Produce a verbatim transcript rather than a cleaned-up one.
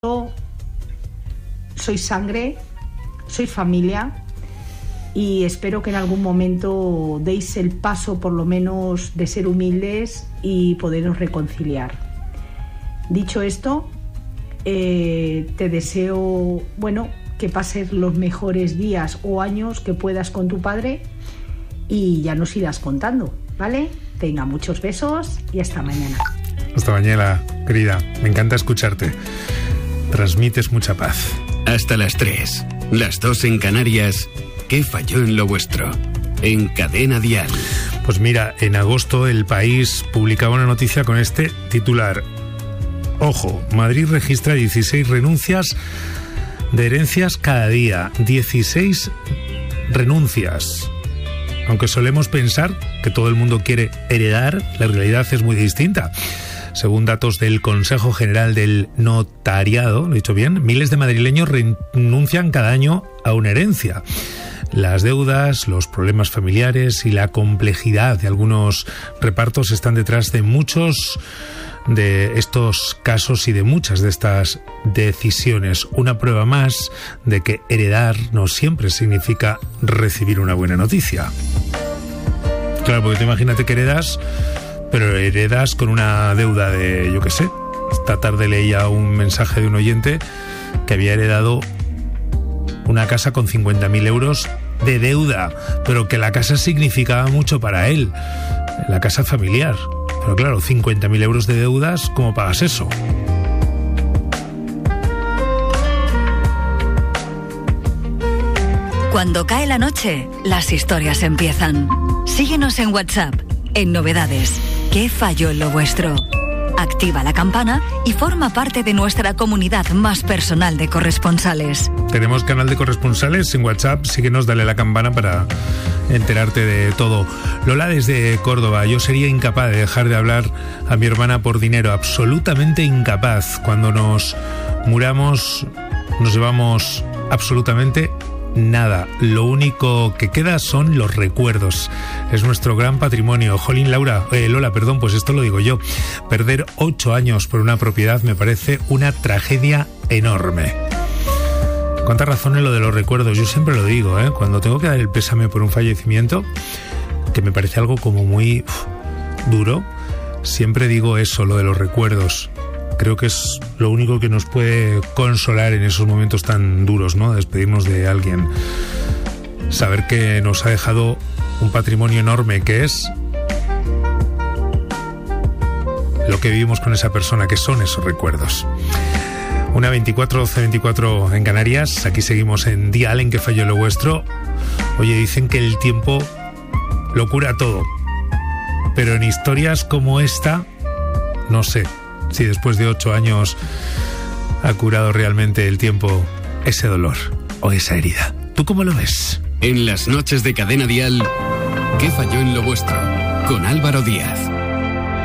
Sois sangre, sois familia y espero que en algún momento deis el paso por lo menos de ser humildes y poderos reconciliar. Dicho esto, eh, te deseo, bueno, que pases los mejores días o años que puedas con tu padre y ya nos irás contando, ¿vale? Venga, muchos besos y hasta mañana. Hasta mañana, querida. Me encanta escucharte. Transmites mucha paz. Hasta las tres, las dos en Canarias. ¿Qué falló en lo vuestro? En Cadena Dial. Pues mira, en agosto El País publicaba una noticia con este titular. Ojo, Madrid registra dieciséis renuncias de herencias cada día. dieciséis renuncias. Aunque solemos pensar que todo el mundo quiere heredar, la realidad es muy distinta. Según datos del Consejo General del Notariado, ¿lo he dicho bien?, miles de madrileños renuncian cada año a una herencia. Las deudas, los problemas familiares y la complejidad de algunos repartos están detrás de muchos de estos casos y de muchas de estas decisiones. Una prueba más de que heredar no siempre significa recibir una buena noticia. Claro, porque te imagínate que heredas, pero heredas con una deuda de, yo qué sé. Esta tarde leía un mensaje de un oyente que había heredado una casa con cincuenta mil euros de deuda, pero que la casa significaba mucho para él, la casa familiar. Pero claro, cincuenta mil euros de deudas, ¿cómo pagas eso? Cuando cae la noche, las historias empiezan. Síguenos en WhatsApp, en Novedades. ¿Qué falló en lo vuestro? Activa la campana y forma parte de nuestra comunidad más personal de corresponsales. Tenemos canal de corresponsales en WhatsApp. Síguenos, dale a la campana para enterarte de todo. Lola desde Córdoba. Yo sería incapaz de dejar de hablar a mi hermana por dinero. Absolutamente incapaz. Cuando nos muramos, nos llevamos absolutamente nada. Lo único que queda son los recuerdos. Es nuestro gran patrimonio. Jolín, Laura, eh, Lola, perdón, pues esto lo digo yo. Perder ocho años por una propiedad me parece una tragedia enorme. Cuánta razón en lo de los recuerdos. Yo siempre lo digo, ¿eh? Cuando tengo que dar el pésame por un fallecimiento, que me parece algo como muy uf, duro, siempre digo eso, lo de los recuerdos. Creo que es lo único que nos puede consolar en esos momentos tan duros, ¿no? Despedirnos de alguien. Saber que nos ha dejado un patrimonio enorme, que es lo que vivimos con esa persona, que son esos recuerdos. Una veinticuatro, doce veinticuatro en Canarias. Aquí seguimos en Dial, en Que falló lo vuestro. Oye, dicen que el tiempo lo cura todo. Pero en historias como esta, no sé si después de ocho años ha curado realmente el tiempo ese dolor o esa herida. ¿Tú cómo lo ves? En las noches de Cadena Dial, ¿qué falló en lo vuestro? Con Álvaro Díaz.